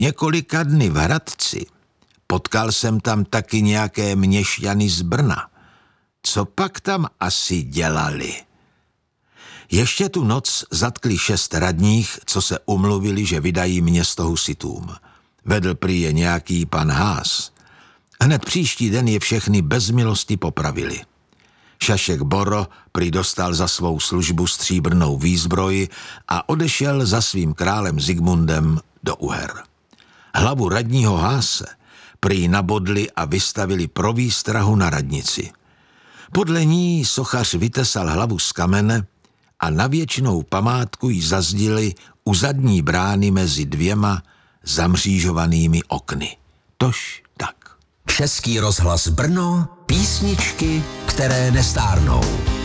několika dny v Hradci. Potkal jsem tam taky nějaké měšťany z Brna. Co pak tam asi dělali? Ještě tu noc zatkli 6 radních, co se umluvili, že vydají město husitům. Vedl prý je nějaký pan Haas. Hned příští den je všechny bez milosti popravili. Šašek Boro prý dostal za svou službu stříbrnou výzbroj a odešel za svým králem Zikmundem do Uher. Hlavu radního Haase prý nabodli a vystavili pro výstrahu na radnici. Podle ní sochař vytesal hlavu z kamene a na věčnou památku ji zazdili u zadní brány mezi 2 zamřížovanými okny. Tož tak. Český rozhlas Brno, písničky, které nestárnou.